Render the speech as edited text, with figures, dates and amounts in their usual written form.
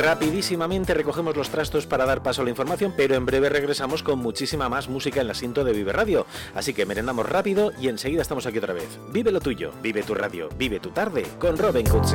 Rapidísimamente recogemos los trastos para dar paso a la información, pero en breve regresamos con muchísima más música en la Sinto de Vive Radio. Así que merendamos rápido y enseguida estamos aquí otra vez. Vive lo tuyo, vive tu radio, vive tu tarde con Robin Cutsi.